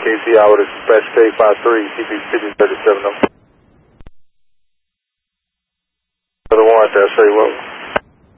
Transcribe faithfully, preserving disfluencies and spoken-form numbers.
E T, I would expect K five three, C B fifty thirty-seven. For the one, that's very well.